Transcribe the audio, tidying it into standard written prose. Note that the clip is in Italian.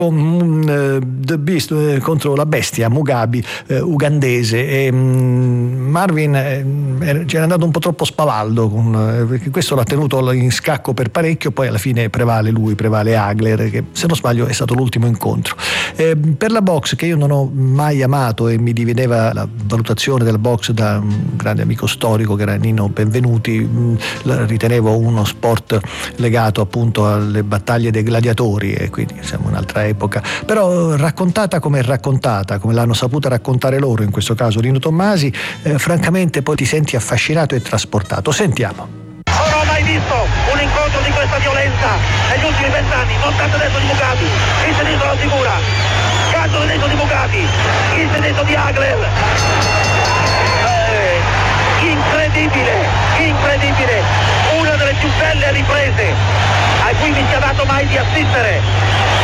The Beast contro la bestia Mugabi, ugandese, e Marvin c'era andato un po' troppo spavaldo perché questo l'ha tenuto in scacco per parecchio, poi alla fine prevale Hagler, che se non sbaglio è stato l'ultimo incontro. Per la box, che io non ho mai amato e mi divideva la valutazione del box da un grande amico storico che era Nino Benvenuti, ritenevo uno sport legato appunto alle battaglie dei gladiatori, e quindi siamo in un'altra epoca, però raccontata come l'hanno saputa raccontare loro, in questo caso Rino Tommasi, francamente poi ti senti affascinato e trasportato. Sentiamo. Non ho mai visto un incontro di questa violenza negli ultimi 20 anni, non tanto adesso di Mugabi, il sinistro la figura, calcio sinistro di Mugabi, il sinistro di Hagler. Incredibile, una delle più belle riprese a cui mi sia dato mai di assistere.